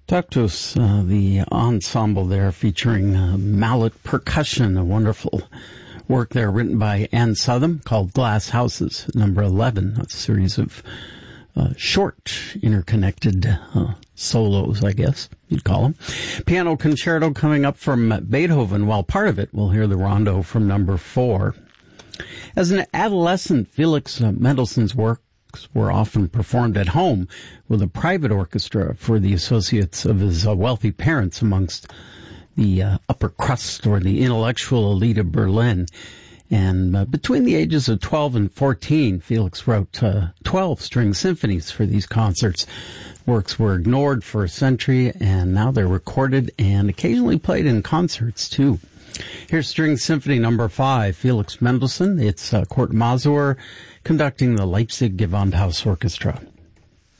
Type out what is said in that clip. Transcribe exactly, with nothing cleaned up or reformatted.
Taktus, uh, the ensemble there featuring uh, mallet percussion, a wonderful work there written by Ann Southam called Glass Houses, number eleven, a series of uh, short interconnected uh, solos, I guess you'd call them. Piano concerto coming up from Beethoven, while part of it we'll hear the rondo from number four. As an adolescent, Felix Mendelssohn's work were often performed at home with a private orchestra for the associates of his uh, wealthy parents amongst the uh, upper crust or the intellectual elite of Berlin. And uh, between the ages of twelve and fourteen, Felix wrote uh, twelve string symphonies for these concerts. Works were ignored for a century, and now they're recorded and occasionally played in concerts, too. Here's String Symphony number five, Felix Mendelssohn. It's uh, Kurt Masur conducting the Leipzig Gewandhaus Orchestra.